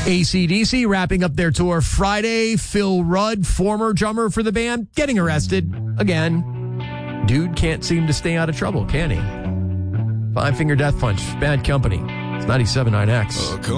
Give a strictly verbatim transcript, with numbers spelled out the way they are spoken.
A C D C wrapping up their tour Friday. Phil Rudd, former drummer for the band, getting arrested again. Dude can't seem to stay out of trouble, can he? Five Finger Death Punch, Bad Company. It's ninety-seven point nine X.